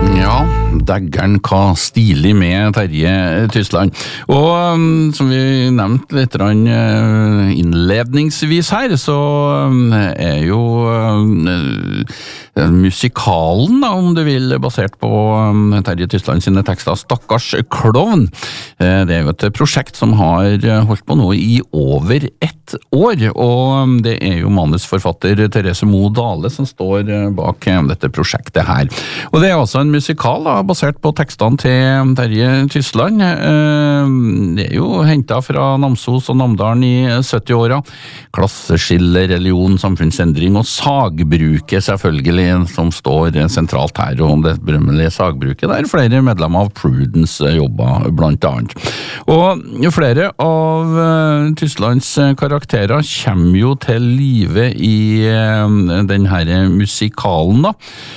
Ja, daggeren hva stilig med Terje Tysland. Og som vi nevnte litt innledningsvis her, så jo musikalen, da, om du vil, basert på Terje Tysland sine tekster Stakkars klovn. Det jo et prosjekt som har holdt på nå i over 1 år, og det jo manusforfatter Therese Mo Dale som står bak dette prosjektet her. Og det altså en musikal da, basert på tekstene til Terje Tysland. Det jo hentet fra Namsos og Namdalen i 70-åra. Klasseskille, religion, samfunnsendring og sagbruket selvfølgelig, som står sentralt her, og det berømmelige sagbruket, der flere medlemmer av Prudence jobber blant annet. Og flere av Tyslands karakterer kommer jo til live i den her musikalen da,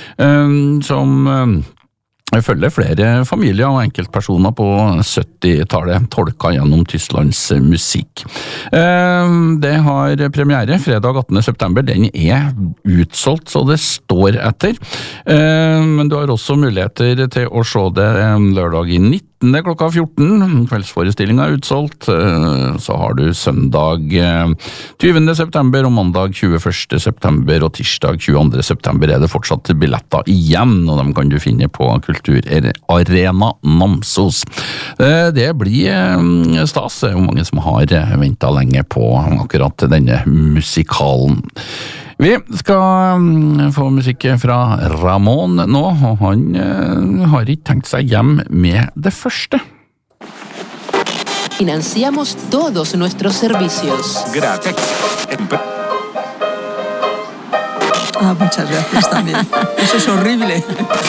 som følger flere familier og enkeltpersoner på 70-tallet, tolka gjennom Tyslands musikk. Det har premiere fredag 18. september, den utsolgt, så det står etter. Men du har også muligheter til å se det lørdag i 19. klokka 14, kveldsforestillingen utsolgt, så har du søndag 20. september og mandag 21. september og tirsdag 22. september det fortsatt billetter igjen, og dem kan du finne på Kulturarena Namsos. Det blir stas, det jo mange som har ventet lenge på akkurat denne musikalen. Vi skal få musikk fra Ramón nå, og han har ikke tenkt seg hjem med det første. Financiamos todos nuestros servicios. Gracias. Muchas gracias también. Eso es horrible.